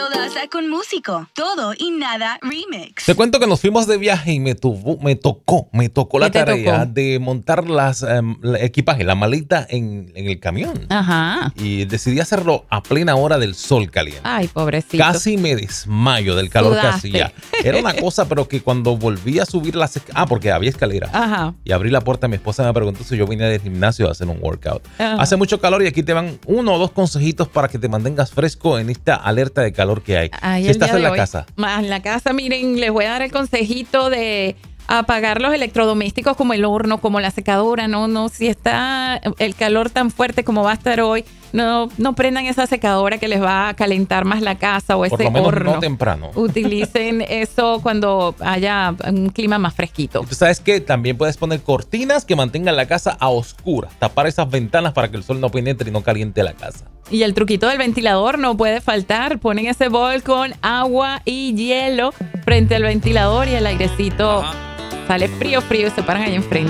hasta con músico. Todo y nada remix. Te cuento que nos fuimos de viaje y me tocó la tarea de montar el equipaje, la maleta en el camión. Ajá. Y decidí hacerlo a plena hora del sol caliente. Ay, pobrecito. Casi me desmayo del calor Sudaste. que hacía. Era una cosa, pero que cuando volví a subir porque había escalera. Ajá. Y abrí la puerta, mi esposa me preguntó si yo venía del gimnasio a hacer un workout. Ajá. Hace mucho calor y aquí te van 1 o 2 consejitos para que te mantengas fresco en esta alerta de calor que hay. Ay, Si el estás día en de la hoy. casa. En la casa, miren, les voy a dar el consejito de apagar los electrodomésticos como el horno, como la secadora. No, si está el calor tan fuerte como va a estar hoy, no prendan esa secadora que les va a calentar más la casa o Por ese lo menos horno. no temprano. Utilicen eso cuando haya un clima más fresquito. Tú sabes que también puedes poner cortinas que mantengan la casa a oscuras. Tapar esas ventanas para que el sol no penetre y no caliente la casa. Y el truquito del ventilador no puede faltar. Ponen ese bol con agua y hielo frente al ventilador y el airecito sale frío y se paran ahí enfrente.